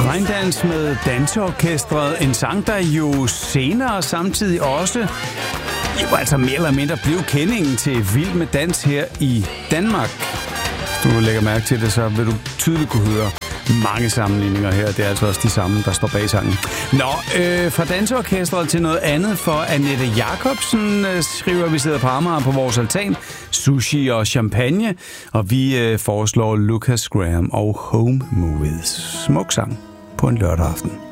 Regndans med danseorkestret. En sang, der jo senere samtidig også altså mere eller mindre blev kendingen til Vild med Dans her i Danmark. Hvis du lægger mærke til det, så vil du tydeligt kunne høre mange sammenligninger her. Det er altså også de samme, der står bag sangen. Fra danseorkestret til noget andet for Annette Jacobsen skriver, vi sidder på Amager på vores altan. Sushi og champagne. Og vi foreslår Lucas Graham og Home Movies. Smuk sang på en lørdag aften.